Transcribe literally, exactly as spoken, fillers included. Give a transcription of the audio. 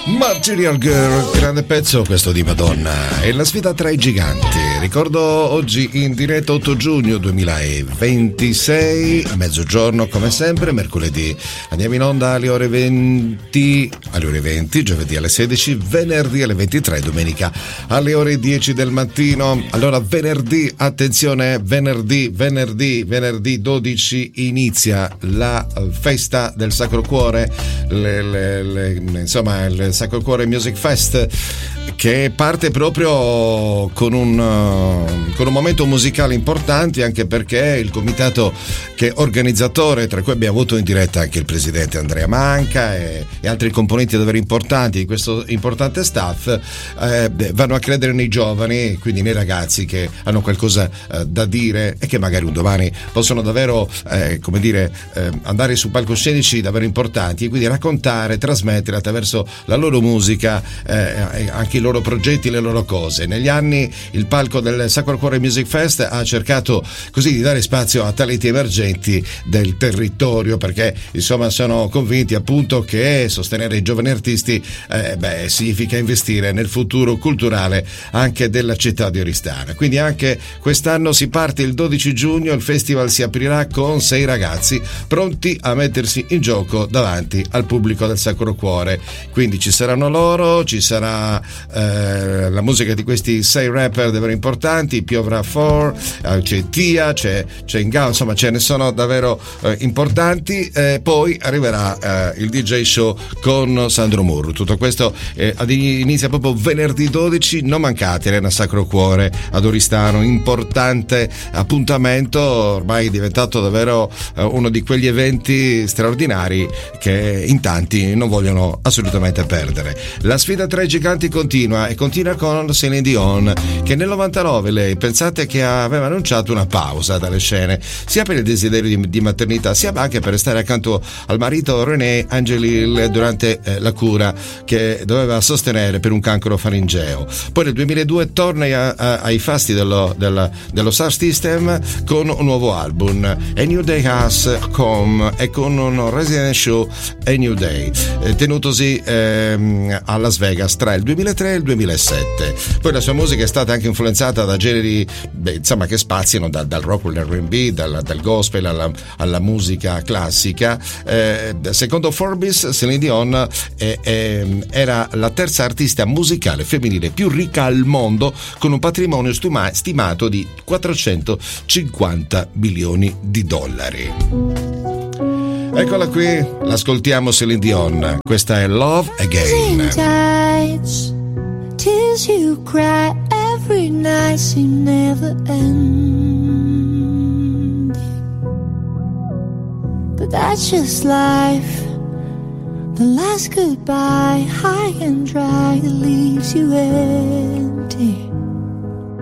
Material Girl, grande pezzo questo di Madonna. È la sfida tra i giganti. Ricordo oggi in diretta otto giugno duemilaventisei, a mezzogiorno come sempre, mercoledì. Andiamo in onda alle ore venti, alle ore venti, giovedì alle sedici, venerdì alle ventitré, domenica alle ore dieci del mattino. Allora venerdì, attenzione, venerdì, venerdì, venerdì dodici inizia la festa del Sacro Cuore, le, le, le, insomma il Sacro Cuore Music Fest, che parte proprio con un, con un momento musicale importante, anche perché il comitato che è organizzatore, tra cui abbiamo avuto in diretta anche il presidente Andrea Manca e, e altri componenti davvero importanti di questo importante staff, eh, vanno a credere nei giovani, quindi nei ragazzi che hanno qualcosa eh, da dire e che magari un domani possono davvero eh, come dire eh, andare su palcoscenici davvero importanti e quindi raccontare, trasmettere attraverso la loro musica eh, anche i loro progetti, le loro cose. Negli anni il palco del Sacro Cuore Music Fest ha cercato così di dare spazio a talenti emergenti del territorio, perché insomma sono convinti appunto che sostenere i giovani artisti eh, beh, significa investire nel futuro culturale anche della città di Oristano. Quindi anche quest'anno si parte il dodici giugno, il festival si aprirà con sei ragazzi pronti a mettersi in gioco davanti al pubblico del Sacro Cuore. Quindi ci saranno loro, ci sarà eh, la musica di questi sei rapper davvero importanti, Piovra Four, eh, c'è Tia, c'è, c'è Ingao, insomma ce ne sono davvero eh, importanti. Eh, poi arriverà eh, il D J show con Sandro Murru. Tutto questo eh, inizia proprio venerdì dodici, non mancate, Arena Sacro Cuore ad Oristano, importante appuntamento, ormai è diventato davvero eh, uno di quegli eventi straordinari che in tanti non vogliono assolutamente perdere. La sfida tra i giganti continua e continua con Celine Dion, che nel novantanove lei, pensate che aveva annunciato una pausa dalle scene, sia per il desiderio di, di maternità, sia anche per stare accanto al marito René Angelil durante eh, la cura che doveva sostenere per un cancro faringeo. Poi nel duemiladue torna a, a, ai fasti dello, dello, dello Star System con un nuovo album, A New Day Has Come, e con un resident show A New Day, eh, tenutosi ehm, a Las Vegas tra il duemilatré e il duemilasette. Poi la sua musica è stata anche influenzata da generi beh, insomma che spaziano da, dal rock all'R and B, dal, dal gospel alla, alla musica classica. Eh, secondo Forbes, Celine Dion eh, eh, era la terza artista musicale femminile più ricca al mondo, con un patrimonio stima, stimato di quattrocentocinquanta milioni di dollari. Eccola qui, l'ascoltiamo Celine Dion, questa è Love Again. Tears you cry every night seem never end, but that's just life. The last goodbye, high and dry, that leaves you empty.